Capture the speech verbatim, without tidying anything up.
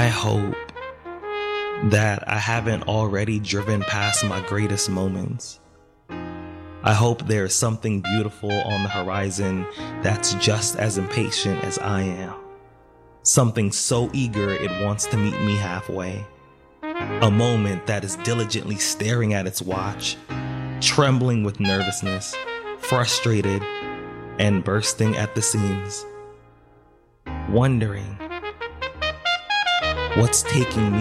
I hope that I haven't already driven past my greatest moments. I hope there's something beautiful on the horizon that's just as impatient as I am. Something so eager it wants to meet me halfway. A moment that is diligently staring at its watch, trembling with nervousness, frustrated, and bursting at the seams. Wondering what's taking me